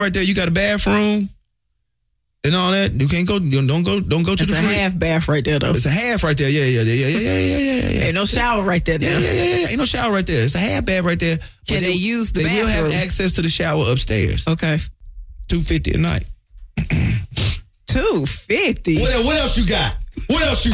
right there. You got a bathroom and all that. You can't go. Don't go to the front. It's a half bath right there, though. It's a half right there. Yeah. Ain't no shower right there now. Yeah. Ain't no shower right there. It's a half bath right there. Can they use the bathroom? They will have access to the shower upstairs. Okay. $250 a night. $250. What else you got? What else you